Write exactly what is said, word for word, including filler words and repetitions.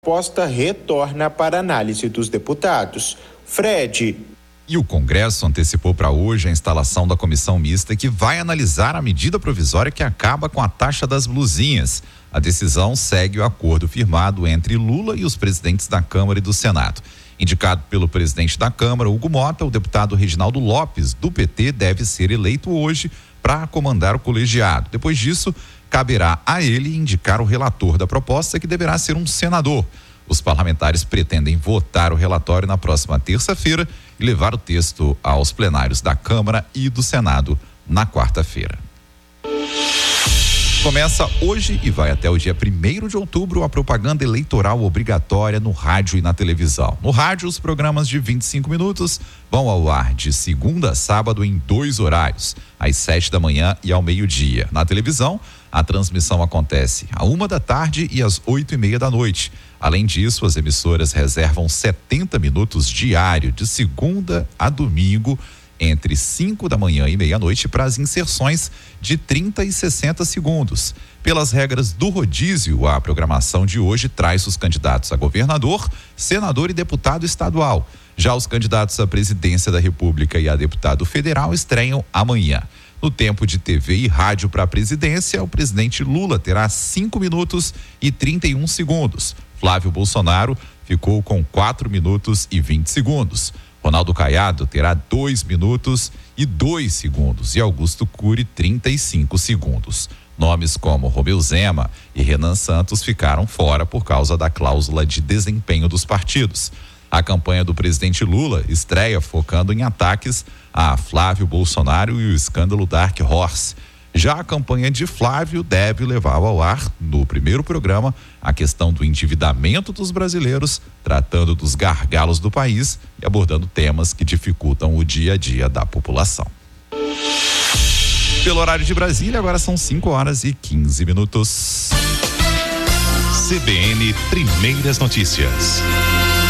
A proposta retorna para análise dos deputados. Fred. E o Congresso antecipou para hoje a instalação da comissão mista que vai analisar a medida provisória que acaba com a taxa das blusinhas. A decisão segue o acordo firmado entre Lula e os presidentes da Câmara e do Senado. Indicado pelo presidente da Câmara, Hugo Mota, o deputado Reginaldo Lopes, do P T, deve ser eleito hoje para comandar o colegiado. Depois disso, caberá a ele indicar o relator da proposta, que deverá ser um senador. Os parlamentares pretendem votar o relatório na próxima terça-feira e levar o texto aos plenários da Câmara e do Senado na quarta-feira. Começa hoje e vai até o dia primeiro de outubro a propaganda eleitoral obrigatória no rádio e na televisão. No rádio, os programas de vinte e cinco minutos vão ao ar de segunda a sábado em dois horários, às sete da manhã e ao meio-dia. Na televisão, a transmissão acontece à uma da tarde e às oito e meia da noite. Além disso, as emissoras reservam setenta minutos diário de segunda a domingo, entre cinco da manhã e meia-noite, para as inserções de trinta e sessenta segundos. Pelas regras do rodízio, a programação de hoje traz os candidatos a governador, senador e deputado estadual. Já os candidatos à presidência da República e a deputado federal estreiam amanhã. No tempo de T V e rádio para a presidência, o presidente Lula terá cinco minutos e trinta e um segundos. Flávio Bolsonaro ficou com quatro minutos e vinte segundos. Ronaldo Caiado terá dois minutos e dois segundos e Augusto Cury trinta e cinco segundos. Nomes como Romeu Zema e Renan Santos ficaram fora por causa da cláusula de desempenho dos partidos. A campanha do presidente Lula estreia focando em ataques a Flávio Bolsonaro e o escândalo Dark Horse. Já a campanha de Flávio deve levar ao ar, no primeiro programa, a questão do endividamento dos brasileiros, tratando dos gargalos do país e abordando temas que dificultam o dia a dia da população. Pelo horário de Brasília, agora são cinco horas e quinze minutos. C B N Primeiras Notícias.